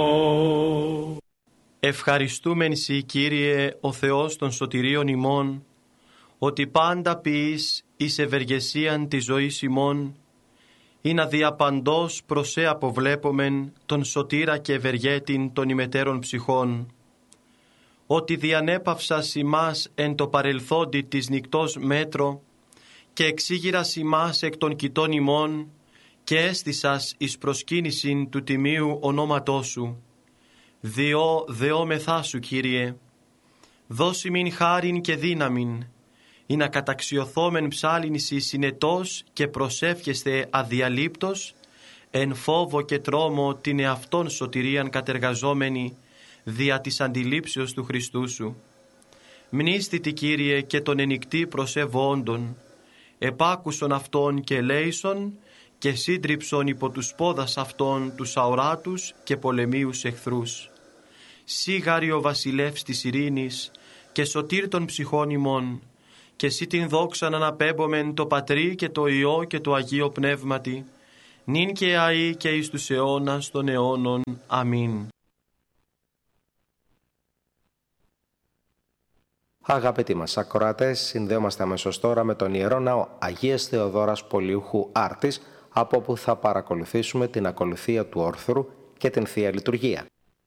Ευχαριστούμεν Σοι, Κύριε, ο Θεός των σωτηρίων ημών, ότι πάντα ποιείς εις ευεργεσίαν της ζωής ημών, ή να διαπαντός προς σε αποβλέπομεν τον σωτήρα και ευεργέτην των ημετέρων ψυχών, ότι διανέπαυσας ημάς εν το παρελθόντι της νυκτός μέτρο και εξήγηρας ημάς εκ των κοιτών ημών και έστησας εις προσκύνησιν του τιμίου ονόματός Σου. Δεόμεθά Σου, Κύριε, δώσει μην χάριν και δύναμιν, ή να καταξιωθόμεν ψάλιν Σοι συνετός και προσεύχεστε αδιαλείπτος, εν φόβο και τρόμο την εαυτόν σωτηρίαν κατεργαζόμενη, δια της αντιλήψεως του Χριστού Σου. Μνήστητη, Κύριε, και τον ενικτή προσεύοντων, επάκουσον αυτόν και ελέησον, και σύντριψον υπό τους πόδας αυτών τους αοράτους και πολεμίους εχθρούς. Σύ γάρι ο βασιλεύς της ειρήνης και σωτήρ των ψυχών ημών, και Σύ την δόξαν αναπέμπομεν το Πατρί και το Υιό και το Αγίο Πνεύματι, νυν και αεί και εις τους αιώνας των αιώνων. Αμήν. Αγαπητοί μας ακροατές, συνδέομαστε αμέσως τώρα με τον Ιερό Ναό Αγίας Θεοδόρας Πολιούχου Άρτης, από όπου θα παρακολουθήσουμε την ακολουθία του όρθρου και την Θεία Λειτουργία.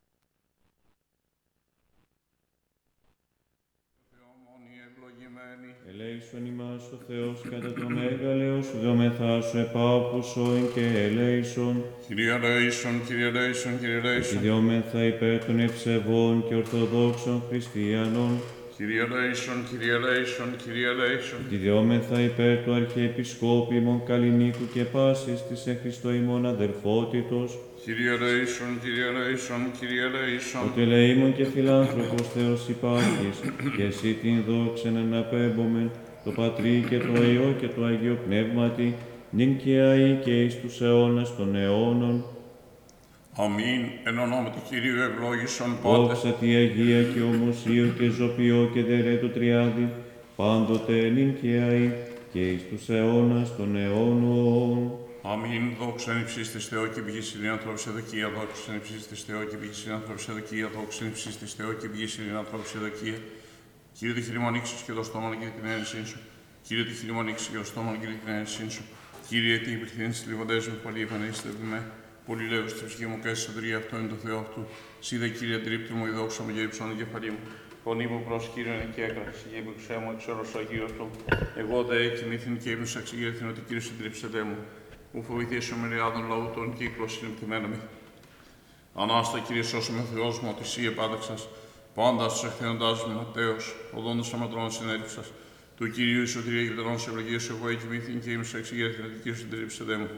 Ελέησον ημάς ο Θεός κατά το μέγαλεο Σου, δομεθά Σου επάκουσον και ελέησον. Κύριε ελέησον, Κύριε ελέησον, Κύριε ελέησον. Επιδεόμεθα υπέρ των ευσεβών και ορθοδόξων χριστιανών. Κύριε ελέησον, Κύριε ελέησον, Κύριε ελέησον. Επιδεόμεθα υπέρ του Αρχιεπισκόπου ημών Καλλινίκου και πάσης της εν Χριστώ ημών αδερφότητος. Κύριε ελέησον, Κύριε ελέησον, Κύριε ελέησον. Ότι ελεήμων και φιλάνθρωπος Θεός υπάρχεις, και Εσύ την δόξεν αναπέμπομεν, το Πατρί και το Υιό και το Αγίο Πνεύματι, νυν και αεί και εις τους αιώνας των αιώνων. Αμήν. Εν ονόματι Κυρίου ευλόγησον πάντες. Δόξα τη Αγία και ομοσίου και ζωπιό και δερέτου τριάδι, πάντοτε νυν και αεί και εις τους αιώνας των αιώνων. Αμήν. Δόξα εν υψίστης της Θεό και πηγής στην ανθρώπους εδοκία. Δόξα εν υψίστης της Θεό και πηγής στην ανθρώπους εδοκία. Δόξα εν υψίστης της Θεό και πηγής στην ανθρώπους εδοκία. Κύριε τη χειρίμον ανοίξεις και το στόμα και την ένεσή Σου. Κύριε τη χειρίμον ανοίξεις και το στόμα και την ένεσή Σου. Κύριε τι υπηρθύνεις τις λιβοντές μου πάλι επανέστευε με. Πολύ λέω στη ψυχή μου και στη σωτηρία αυτό είναι το Θεό αυτού. Σύ δε, Κύριε, τρίπτη μου, η δόξα μου και υψώνει κεφαλή μου. Φωνή μου προς Κύριον και έκραξε και υπήρξέ μου εξ όρος Αγίου αυτού. Εγώ δε κοιμήθην και ύμνος εξηγήθην ότι Κύριος συντρίψετε μου. Μου φοβηθείς ο μεριάδων λαού των κύκλων συνεπτημένα με. Ανάστα, Κύριε, σώσε με Θεός μου, ότι Σύ επάνταξας. Πάντα στους εχθένοντάς μου ματέως, οδόντος αματρών συνέλευσας. Του Κυρίου η σωτηρία και πτερών σε ευλογίες εγώ κοιμήθην και ύμνος εξηγήθην ότι Κύριος συντρίψετε μου.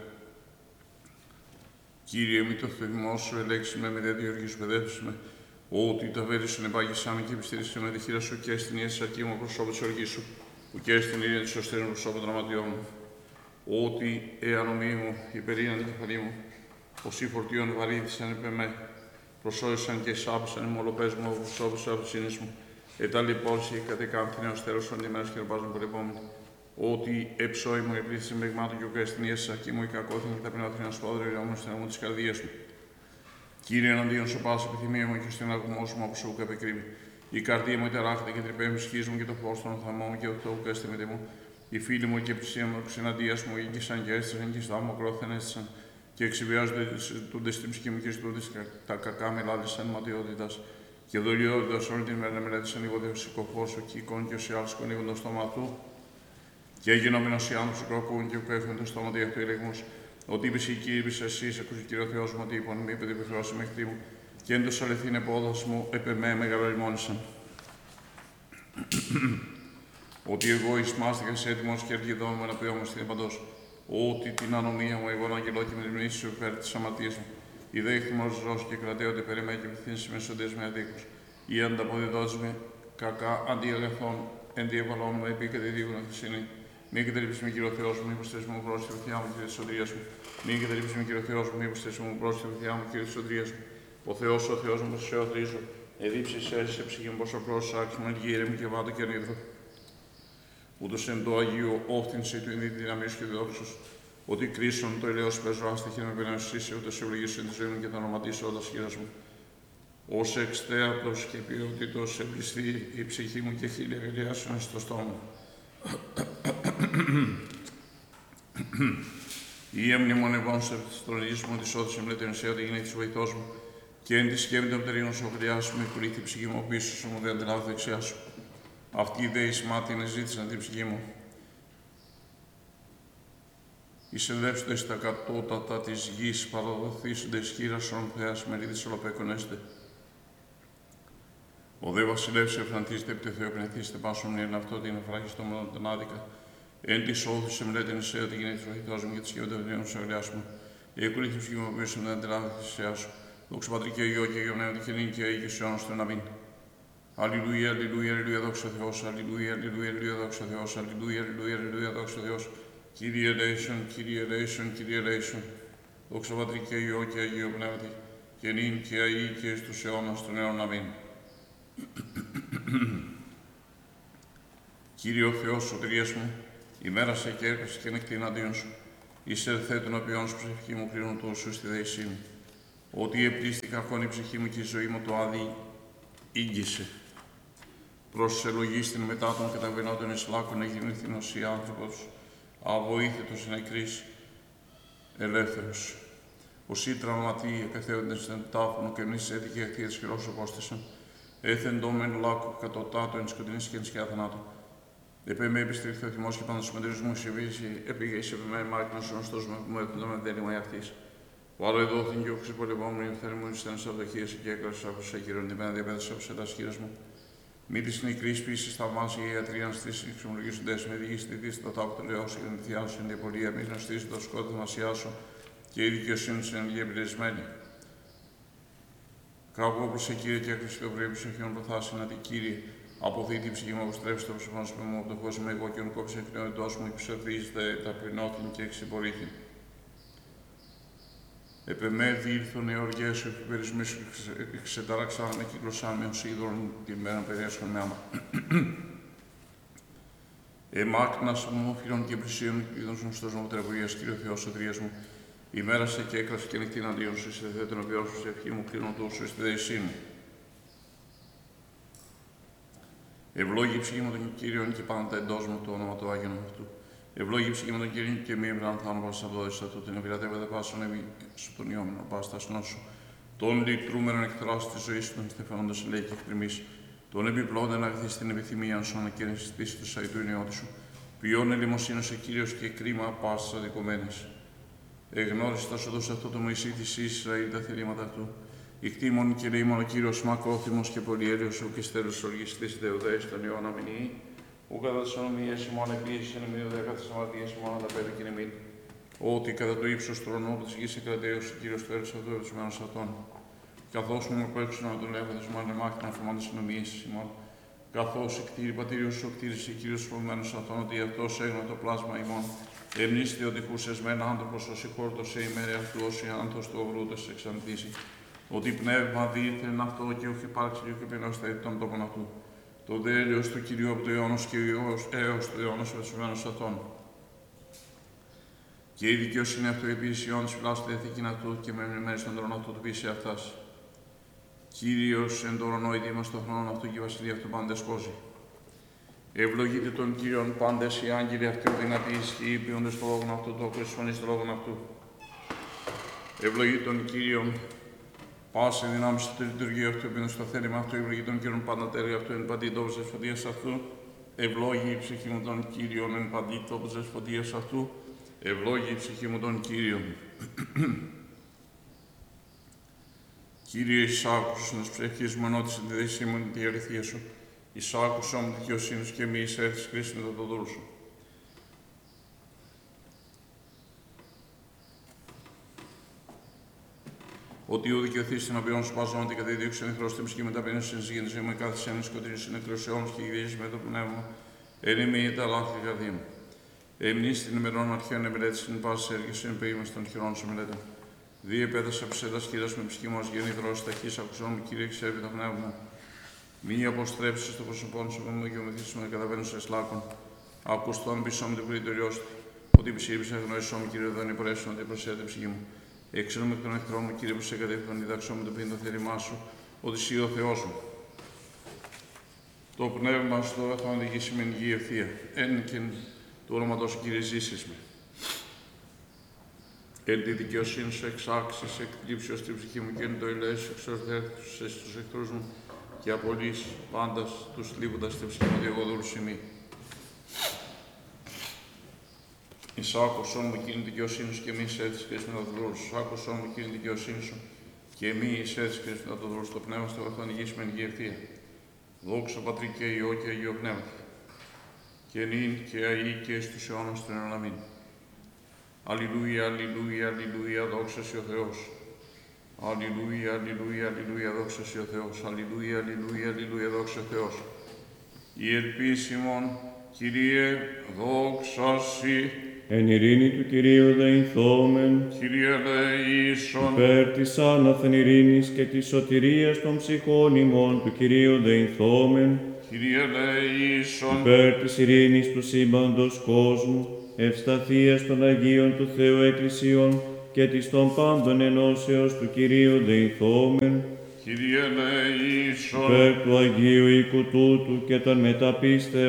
Κύριε, μη το θεσμό Σου ελέξει με δε διοργή Σου παιδεύσεις με. Ότι τα βέλη Σου νεπάγησά με και επιστήριξε με τη χείρα Σου και στην ιέση αρκή μου προσώπου της οργής Σου, που και στην ειρήνη της ωστέρων προσώπου των αματιών μου. Ότι εανομή μου, υπερήναν την κεφαλή μου, πως οι φορτίων βαρύθησαν επ' εμέ, προσώρισαν και σάπησαν οι μολοπές μου από προσώπους της αυσύνης μου. Ετάλη πόρση κατεκάμφθη νέος τέλος των ημέρας και ρεπάζουν πολυπόμενοι. Ότι εψόη μου επλήθησε μεγμάτων και ο καίστην σακή μου η κακόθυνη και ταπεινόθυνη να σπόδρε ριόμουν στην αγμού της καρδίας μου. Κύριε, εναντίον σου πάσα επιθυμία μου και στην αγμό σου από σου καπεκρύβει. Η καρδία μου ητεράχεται και τρυπέμει σχής μου και το φως των θαμών μου και το καίστη με μου. Οι φίλοι μου και η πλησία μου ξεναντίας μου ήγησαν και έστησαν και στα μου ακρόθεν έστησαν. Και εξηβιάζονται στην ψυχή μου και ζητούνται τα κακά μελάδισαν ματιότητας. Και δολιότητας όλη την μέρα μελέτησαν λίγο συκοφός ο κοίκον και ο σιάλσκο ανοίγουν το στόμα του. Και έγινε ο μηνός οι άνθρωποι σου κροκούν και κουέφουν το στόμα του για αυτό ηλεγμούς. Ότι είπες η Κύριε, είπες εσείς, ακούσε Κύριο Θεός μου, ότι είπαν, μη είπε την επιφράση μέχρι μου. Και εν τους αληθήν επόδας μου, επ' εμέ μεγαλοριμόνησαν. Ότι εγώ εις μάστηκας έτοιμος και εργεδόμουν να πει όμως την επαντός. Ότι την ανομία μου, εγώ αγγελώ και με την μνήση σου υπέρ της αμαρτίας μου. Η δέχτη μου ζώος και κρατέονται περί με και πληθύνσεις με σοντές με αδίκους. Ή ανταποδιδώσεις με κακά αντιελευθών, εντιεβαλών με επίκαιτη δίγουνα θυσίνη. Μη κατερρύψεις με Κύριο Θεός μου, μήπως θες μου προς τη βοηθειά μου, Κύριε της σωτηρίας μου. Μη κατερρύψεις με Κύριο Θεός μου, μήπως θες μου προς τη βοηθειά μου, Κύριε της σωτηρίας μου. Ο Θεός μου, πως σε οθρίζω. Εδίψεις σε ψυχή μου, πως ο πρόσωπος άξιμο, γύρεμη και βάτο και ανίδρο. Ούτως εν το Αγίου όφθηνση του ενδύτη δυναμίας και δόξους, ότι κρίσον το ελαιός παίζω άστοιχη με πενασίσαι, ούτως ευλογήσουν τη ζωή μου και το ονοματίσω όλας χείρας μου. ως εξτέατος και ποιότητος εμπλιστεί η ψυχή μου και χείλη αγαλιάσεων στο στόμα. Η εμνημονευών σε στρονίζεις μου της όδης εμπλέτων σε ό,τι γίνει της βοηθός μου και εν τη σκέπη των πτερίγων σου αγαλιάσου με κουλήθη ψυχή μου πίσω σου μου δεν αντιλάβω δεξιά σου. Αυτή η δέη μάτινες ζήτησαν την ψυχή μου. Εισεδεύσονται στα κατώτατα της γης, παραδοθήσονται σχήρασον Θεάς μερίδης ολοπέκονέστε. Ο δε βασιλεύς εφραντίζεται επί Θεό πνεθείστε πάσον εν αυτό την εφράγιστο μόνο τον άδικα. Εν της όθους εμλέτην σε ότι γίνεται βοηθός μου και τη σκεύη των πτερίγων σου αγαλιάσου. Η εκουλήθη ψυχή μου πίσω δεν αντιλάβω δεξιά σου. Δόξα Πατρί και Υιό και Υιό Πνεύματι και νυν και αεί και σε αιώνας του αμήν. Αλληλούια, αλληλούια, αλληλούια, δόξα Θεός, αλληλούια, αλληλούια, αλληλούια, δόξα Θεός, αλληλούια, αλληλούια, αλληλούια, δόξα Θεός. Κύριε ελέησον, Κύριε ελέησον, Κύριε ελέησον. Δόξα Πατρί και Υιό και Αγίο Πνεύματι και νυν και αεί και εις τους αιώνας των αιώνων αμήν. Κύριε ο Θεός σωτηρίας μου, ημέρασε και έρχεσαι και νεκτή εναντίον σου. Είσαι ελθέ των οποίων σου ψυχή μου κρίνουν τόσο στη δέησή μου. Ότι επλήστηκα χώνει η ψυχή μου και η ζωή μου το άδει ήγγισε. Προς ελογίστην μετά των καταβαινόντων εις λάκων εγινήθην ως η άνθρωπος, αβοήθητος νεκρής, ελεύθερος. Ως ή τραυματίοι εκαθέοντες στον τάφωνο και εμείς έτυχε ακτία της χειρός οπόστησαν, έθεν ντόμεν λάκου κατωτάτω εν σκοτεινής και εν σκιά θανάτου. Επέ με επιστρέφει ο θυμός και πάνω στους μεντρούς μου εισεβήσει, επήγε εις επιμέρι μάρκνος γνωστός μου έπρεπε με δέλημα αυτής. Βάλω εδώ την και όξι πολεμόμουν, η θέρμη μου εις τένες αυτοχίες και έκρασες από σε κύριον την πένα διαπέτασα από σε τα σχήρας μου. Μη της νεκρής πίσης θαυμάσια η ιατρία στήσεις εξομολογήσοντες με δική στητής το τάφο του λεός και την θειάσου εν διαπολία μη γνωστήσει το σκότω θαυμασιάσου και η δικαιοσύνη σου είναι εμπειρισμένη. Κάπου όπως σε Κύριε και έκρυψη το βρέπει σου χιόν προθάσει να την Κύριε. Αποθεί την ψυχή μου, αποστρέψει το προσωπικό σου μου, από το φως μου, εγώ και ο κόψε εκνεότητός μου, υπησερδίζεται, ταπεινώθην και εξυπορήθην. Επεμέδι ήλθον οι οργές σου, επιπερισμοί σου, ξεταράξαν με κύκλωσαν με ως είδωρον την μέρα περιέσχον με άμα. Εμάκνας μου, φίλων και πλησίων, είδων σου στο ζώμα τρεβογίας, Κύριο Θεός, σωτηρίας μου. Ημέρασε και έκρασε και νυχτήν αντίον σου, σε θέτον οποίον σου σε ευχή μου, κλείνω τόσο στη δέησή μου. Ευλόγη η ψυχή μου τον Κύριον και πάντα εντός μου το όνομα του Άγιον αυτού. Ευλόγη η ψυχή μου τον Κύριον και μη εμπράν θα όνομα σαβδόησα του, την εμπειρατεύεται πάσον εμεί σου τον ιόμενο πάστας νόσου. Τον λυτρούμενον εκθράσου της ζωής σου, τον στεφανόντας λέει και εκτριμής. Τον επιπλώντας να αγθείς την επιθυμία σου, να κερδιστήσει του σαϊτού ενιώτη σου. Ποιόν ελιμοσύνωσε Κύριος και κρίμα πάσης αδικομένης. Εγνώρισε τα σοδούς αυτό το Μωυσή της Ισραήλ τα θηρήματα του. Ικτήμων και ρήμων ο Κύριος μακρόθυμος και πολυέλεος ο και στέλος οργιστής δεουδαίες των ιών αμυνή. Ο κατά τις ονομίες ημών επίσης εν ημίω δέκα της αμαρτίας ημών ανταπέδει και ημίν. Ότι κατά το ύψος τρονού της γης εκρατέως ο Κύριος του έρεσε αυτοευρισμένος αυτών. Καθώς μου απέξουν να τον έβδες μου ανεμάχει να φορμάνε τις ονομίες ημών. Καθώς εκτήρη πατήριος σου κτήρισε Κύριος φορμένος αυτών ότι αυτός έγινε το πλάσμα ημών. Εμνήστε ότι χουσεσμένα άνθρωπος ως συγχώρτωσε ημέρη αυτού ως η άνθος του οβρούτες εξαντλήσει. Ότι πνεύμα δίθεν αυτό και όχι υπάρξει και πεινός θα ήταν τόπον αυτού. Το δε έλεος του Κυρίου από το αιώνος και έως το αιώνος ευεσμένος αυτών. Και η δικαιοσύνη αυτού επίσης αιώνης φυλάσσεται ηθικήν αυτού και με μνημέρι στον τρόνο αυτού του πείσει αυτάς. Κύριος εν το ορονόητη μας το χρόνο αυτού και η βασιλεία αυτού πάντα δεσπόζει. Ευλογείτε τον Κύριον πάντες οι άγγελοι αυτού δυνατοί ισχύοι ποιόντες το λόγον αυτού, το χρησφωνείς το λόγον αυτού. Ευλογείτε τον Κύριον πάσε δυνάμεις στο λειτουργείο αυτού, επειδή στο θέλημα αυτού, ευλογεί τον Κύριον πάντα τέλει αυτού, εν παντή τόπος δεσποτείας αυτού. Ευλόγη η ψυχή μου τον Κύριον, εν παντή τόπος δεσποτείας αυτού. Ευλόγη η ψυχή μου τον Κύριον. Κύριε, εισάκουσον τις ψυχές μου, ενώτησε τη δέσή μου τη αληθεία σου. Εισάκουσον μου δικαιοσύνη σου και μη εισέρθεις κρίσιμη το δούλου σου. Ότι ο δικαιωθείς την οποίον σου πάζω την κατήδιωξη ενηθρός στην ψυχή μεταπίνεσαι στην συγκέντρωση με κάθε σένη σκοτεινή συνεκκληρωσιών όμως και γυρίζεις με το πνεύμα. Εν ημί τα λάθη καρδί μου. Εμνείς την ημερών αρχαίων εμελέτης την πάση έργης εν περίμενος των χειρών σου μελέτων. Δι' επέδασα ψέτα σκύρας με ψυχή μου ως γεννηθρός ταχύς ακουσών μου Κύριε εξέρβει το πνεύμα μου. Μη αποστρέψεις στο πρόσωπό σου με μου και ομηθήσεις με καταλαβαίνεις σε σλάκων. Ακουστών πίσω με την πλήτωριός του. Ότι επισήρπησε γνώρισό μου Κύριε δεν υπορέσουν ότι προσέρεται ψυχή μου. Έξερω με τον εχθρό μου, Κύριε, που σε κατεύθυνον, διδαξώ με το πλήν το θέλημά σου, ότι εσύ ο Θεός μου. Το πνεύμα στο θα οδηγήσει με υγεία ευθεία. Εν και του όνοματος Κύριε ζήσεις με. Εν τη δικαιοσύνη σου εξάξεις, εκκλείψιος την ψυχή μου και εν το ελέες σου εξορθέρθουσες στους εχθρούς μου και απολύς πάντας τους θλίβοντας την ψυχή μου διαγωδούλους ημί. Εις άκουσον μου εκείνη δικαιοσύνη σου και μη εις έτσι κρίς μετά το δούλου σου. Άκουσον μου εκείνη δικαιοσύνη σου και μη εις έτσι κρίς μετά το δούλου σου. Το πνεύμα στο θα ανοιγήσει με υγεία ευθεία. Δόξα Πατρί και Υιό και Αγίο Πνεύμα. Και νυν και αεί και εις τους αιώνας των αιώνων. Αμήν. Αλληλούια, αλληλούια, αλληλούια, δόξα σοι ο Θεός. Αλληλούια, αλληλούια, αλληλούια, δόξα σοι ο Θεός. Αλληλούια, αλληλούια, αλληλούια, δόξα ο Θεός. Η ελπίσιμον, Κύριε, δόξα σοι. Εν ειρήνη του Κυρίου δεηθόμεν, Κύριε ελεήσον, υπέρ της άναθεν ειρήνης και της σωτηρίας των ψυχών ημών του Κυρίου δεηθόμεν, Κύριε ελεήσον, υπέρ της ειρήνης του σύμπαντος κόσμου, ευσταθίας των Αγίων του Θεού Εκκλησιών και της των πάντων ενώσεως του Κυρίου δεηθόμεν, Κύριε ελεήσον, υπέρ του Αγίου οίκου τούτου και των μεταπίστεων